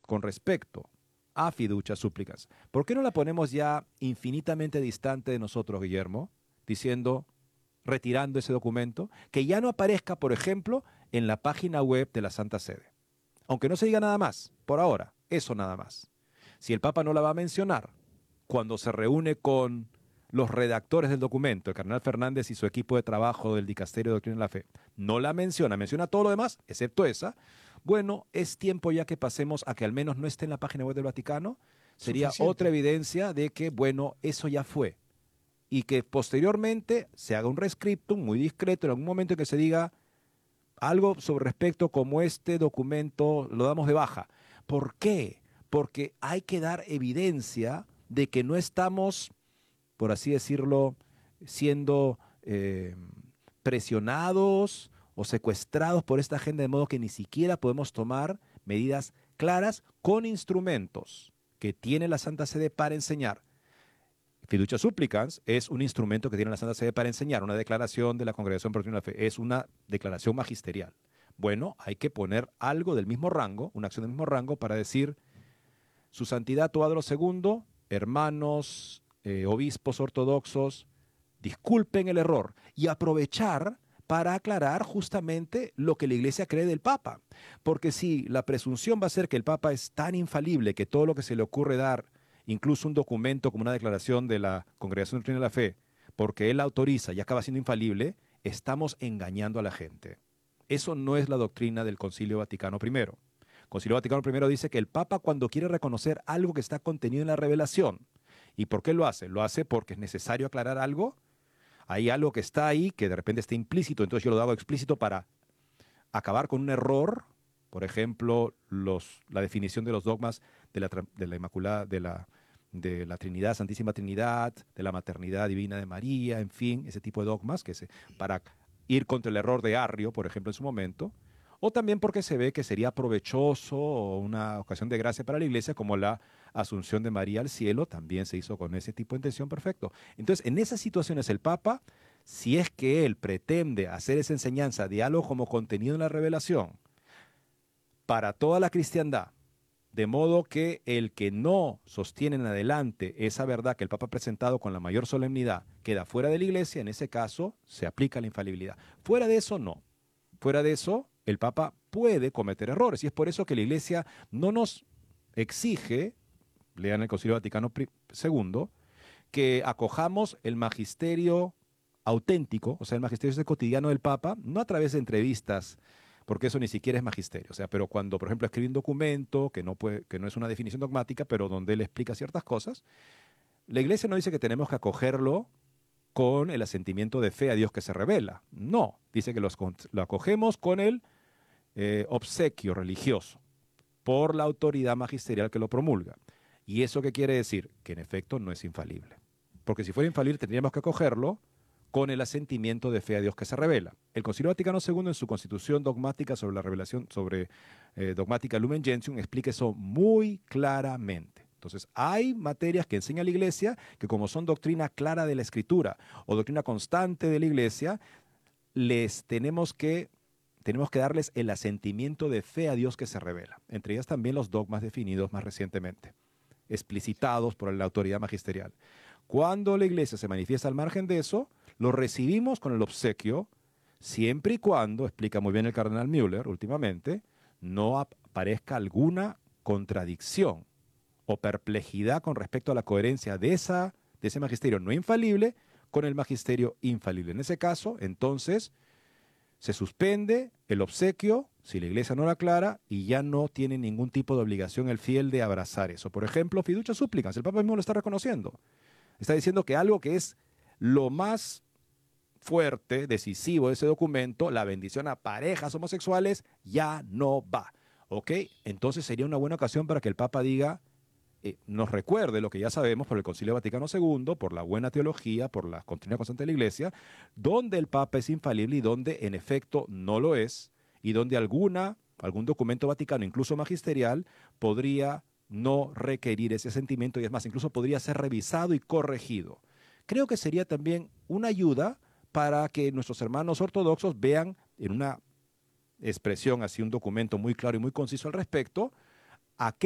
con respecto a fiducias súplicas, ¿por qué no la ponemos ya infinitamente distante de nosotros, Guillermo? Diciendo, retirando ese documento, que ya no aparezca, por ejemplo, en la página web de la Santa Sede. Aunque no se diga nada más, por ahora, eso nada más. Si el Papa no la va a mencionar cuando se reúne con los redactores del documento, el cardenal Fernández y su equipo de trabajo del Dicasterio de Doctrina de la Fe, no la menciona todo lo demás, excepto esa, bueno, es tiempo ya que pasemos a que al menos no esté en la página web del Vaticano. Sería otra Suficiente. evidencia de que, bueno, eso ya fue. Y que posteriormente se haga un rescriptum muy discreto en algún momento en que se diga algo sobre respecto como este documento lo damos de baja. ¿Por qué? Porque hay que dar evidencia de que no estamos, por así decirlo, siendo presionados o secuestrados por esta agenda, de modo que ni siquiera podemos tomar medidas claras con instrumentos que tiene la Santa Sede para enseñar. Fiducia Supplicans es un instrumento que tiene la Santa Sede para enseñar, una declaración de la Congregación por la Doctrina de la Fe, es una declaración magisterial. Bueno, hay que poner algo del mismo rango, una acción del mismo rango para decir, Su Santidad Teodoro II, hermanos, obispos ortodoxos, disculpen el error y aprovechar para aclarar justamente lo que la Iglesia cree del Papa. Porque si la presunción va a ser que el Papa es tan infalible que todo lo que se le ocurre dar, incluso un documento como una declaración de la Congregación de Doctrina de la Fe, porque él autoriza y acaba siendo infalible, estamos engañando a la gente. Eso no es la doctrina del Concilio Vaticano I. Concilio Vaticano I dice que el Papa, cuando quiere reconocer algo que está contenido en la revelación, ¿y por qué lo hace? Lo hace porque es necesario aclarar algo. Hay algo que está ahí, que de repente está implícito, entonces yo lo hago explícito para acabar con un error. Por ejemplo, la definición de los dogmas de la Inmaculada, de la Trinidad, Santísima Trinidad, de la maternidad divina de María, en fin, ese tipo de dogmas para ir contra el error de Arrio, por ejemplo, en su momento. O también porque se ve que sería provechoso o una ocasión de gracia para la Iglesia, como la Asunción de María al cielo, también se hizo con ese tipo de intención, perfecto. Entonces, en esas situaciones el Papa, si es que él pretende hacer esa enseñanza de algo como contenido en la revelación para toda la cristiandad, de modo que el que no sostiene en adelante esa verdad que el Papa ha presentado con la mayor solemnidad queda fuera de la Iglesia, en ese caso se aplica la infalibilidad. Fuera de eso, no. Fuera de eso, el Papa puede cometer errores y es por eso que la Iglesia no nos exige, lean el Concilio Vaticano II, que acojamos el magisterio auténtico, o sea, el magisterio cotidiano del Papa, no a través de entrevistas, porque eso ni siquiera es magisterio. O sea, pero cuando, por ejemplo, escribe un documento que no es una definición dogmática, pero donde él explica ciertas cosas, la Iglesia no dice que tenemos que acogerlo con el asentimiento de fe a Dios que se revela. No, dice que lo acogemos con el obsequio religioso por la autoridad magisterial que lo promulga. ¿Y eso qué quiere decir? Que en efecto no es infalible. Porque si fuera infalible tendríamos que acogerlo con el asentimiento de fe a Dios que se revela. El Concilio Vaticano II en su Constitución dogmática sobre la revelación, sobre dogmática Lumen Gentium, explica eso muy claramente. Entonces, hay materias que enseña la Iglesia que como son doctrina clara de la Escritura o doctrina constante de la Iglesia, tenemos que darles el asentimiento de fe a Dios que se revela. Entre ellas también los dogmas definidos más recientemente, explicitados por la autoridad magisterial. Cuando la Iglesia se manifiesta al margen de eso, lo recibimos con el obsequio, siempre y cuando, explica muy bien el cardenal Müller últimamente, no aparezca alguna contradicción o perplejidad con respecto a la coherencia de ese magisterio no infalible con el magisterio infalible. En ese caso, entonces, se suspende el obsequio si la Iglesia no lo aclara y ya no tiene ningún tipo de obligación el fiel de abrazar eso. Por ejemplo, fiducia supplicans, el Papa mismo lo está reconociendo. Está diciendo que algo que es lo más fuerte, decisivo de ese documento, la bendición a parejas homosexuales, ya no va. ¿Ok? Entonces sería una buena ocasión para que el Papa diga, nos recuerde lo que ya sabemos por el Concilio Vaticano II, por la buena teología, por la doctrina constante de la Iglesia, donde el Papa es infalible y donde en efecto no lo es, y donde algún documento vaticano, incluso magisterial, podría no requerir ese sentimiento y es más, incluso podría ser revisado y corregido. Creo que sería también una ayuda para que nuestros hermanos ortodoxos vean en una expresión así, un documento muy claro y muy conciso al respecto, a qué